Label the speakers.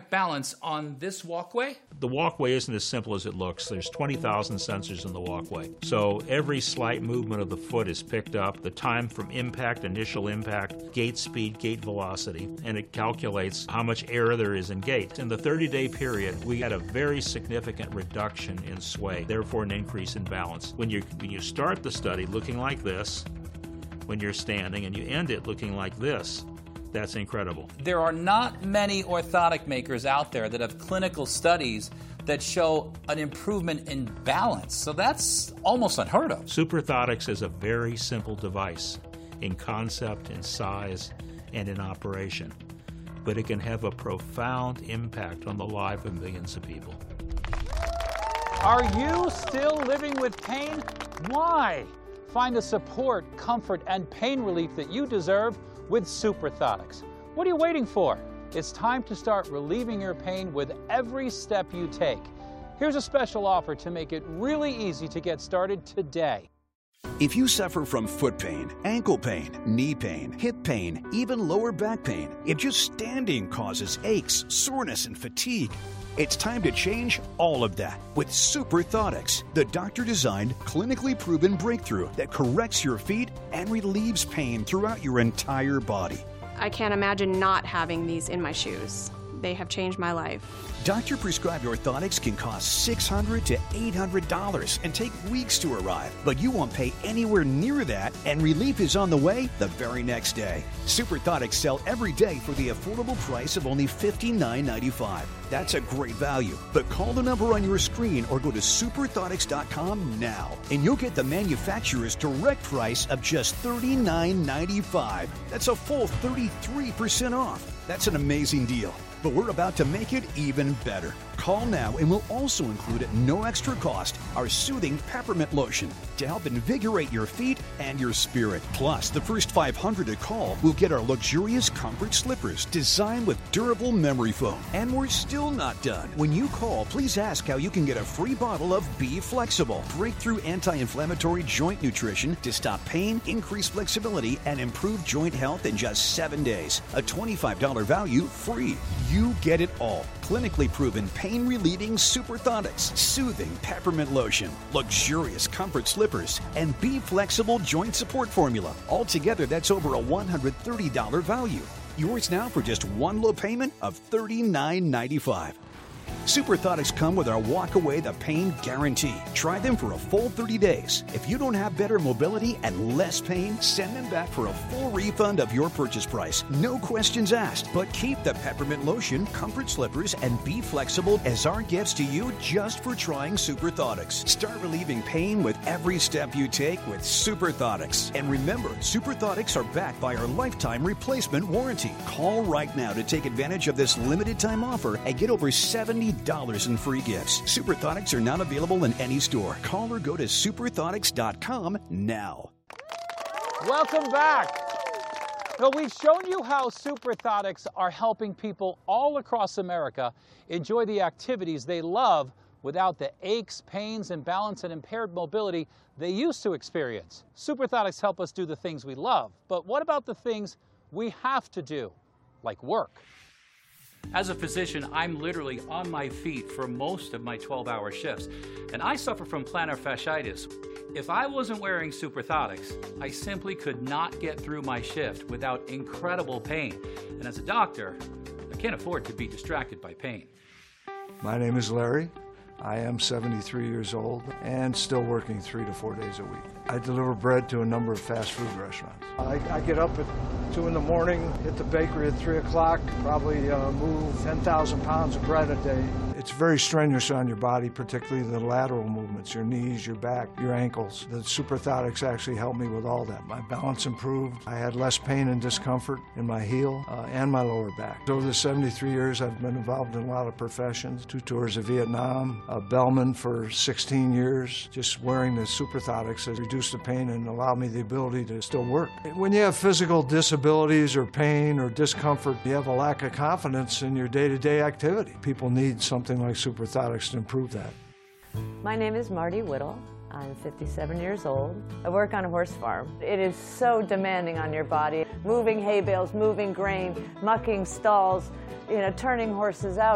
Speaker 1: perfect balance on this walkway?
Speaker 2: The walkway isn't as simple as it looks. There's 20,000 sensors in the walkway. So every slight movement of the foot is picked up, the time from impact, initial impact, gait speed, gait velocity, and it calculates how much error there is in gait. In the 30-day period, we had a very significant reduction in sway, therefore an increase in balance. When you start the study looking like this, when you're standing, and you end it looking like this, that's incredible.
Speaker 1: There are not many orthotic makers out there that have clinical studies that show an improvement in balance. So that's almost unheard of.
Speaker 2: SuperOrthotics is a very simple device in concept, in size, and in operation. But it can have a profound impact on the lives of millions of people.
Speaker 3: Are you still living with pain? Why? Find the support, comfort, and pain relief that you deserve with SuperOrthotics. What are you waiting for? It's time to start relieving your pain with every step you take. Here's a special offer to make it really easy to get started today.
Speaker 4: If you suffer from foot pain, ankle pain, knee pain, hip pain, even lower back pain, if just standing causes aches, soreness, and fatigue, it's time to change all of that with SuperOrthotics, the doctor-designed, clinically proven breakthrough that corrects your feet and relieves pain throughout your entire body.
Speaker 5: I can't imagine not having these in my shoes. They have changed my life.
Speaker 4: Doctor-prescribed orthotics can cost $600 to $800 and take weeks to arrive, but you won't pay anywhere near that, and relief is on the way the very next day. SuperOrthotics sell every day for the affordable price of only $59.95. That's a great value, but call the number on your screen or go to superorthotics.com now, and you'll get the manufacturer's direct price of just $39.95. That's a full 33% off. That's an amazing deal. But we're about to make it even better. Call now and we'll also include at no extra cost our soothing peppermint lotion to help invigorate your feet and your spirit. Plus, the first 500 to call will get our luxurious comfort slippers designed with durable memory foam. And we're still not done. When you call, please ask how you can get a free bottle of Be Flexible, breakthrough anti-inflammatory joint nutrition to stop pain, increase flexibility, and improve joint health in just 7 days. A $25 value free. You get it all. Clinically proven pain-relieving SuperOrthotics, soothing peppermint lotion, luxurious comfort slippers, and Be Flexible joint support formula. Altogether, that's over a $130 value. Yours now for just one low payment of $39.95. SuperOrthotics come with our Walk Away the Pain Guarantee. Try them for a full 30 days. If you don't have better mobility and less pain, send them back for a full refund of your purchase price. No questions asked, but keep the peppermint lotion, comfort slippers, and Be Flexible as our gifts to you just for trying SuperOrthotics. Start relieving pain with every step you take with SuperOrthotics. And remember, SuperOrthotics are backed by our lifetime replacement warranty. Call right now to take advantage of this limited time offer and get over $70 in free gifts. SuperOrthotics are not available in any store. Call or go to superorthotics.com now.
Speaker 3: Welcome back. Well, we've shown you how SuperOrthotics are helping people all across America enjoy the activities they love without the aches, pains, imbalance, and impaired mobility they used to experience. SuperOrthotics help us do the things we love, but what about the things we have to do, like work?
Speaker 1: As a physician, I'm literally on my feet for most of my 12-hour shifts, and I suffer from plantar fasciitis. If I wasn't wearing SuperOrthotics, I simply could not get through my shift without incredible pain. And as a doctor, I can't afford to be distracted by pain.
Speaker 6: My name is Larry. I am 73 years old and still working 3 to 4 days a week. I deliver bread to a number of fast food restaurants. I get up at 2 in the morning, hit the bakery at 3 o'clock, probably move 10,000 pounds of bread a day. It's very strenuous on your body, particularly the lateral movements, your knees, your back, your ankles. The SuperOrthotics actually helped me with all that. My balance improved. I had less pain and discomfort in my heel and my lower back. Over the 73 years, I've been involved in a lot of professions. 2 tours of Vietnam, a bellman for 16 years. Just wearing the SuperOrthotics has reduced the pain and allowed me the ability to still work. When you have physical disabilities or pain or discomfort, you have a lack of confidence in your day-to-day activity. People need something like SuperOrthotics to improve that.
Speaker 7: My name is Marty Whittle. I'm 57 years old. I work on a horse farm. It is so demanding on your body. Moving hay bales, moving grain, mucking stalls, turning horses out.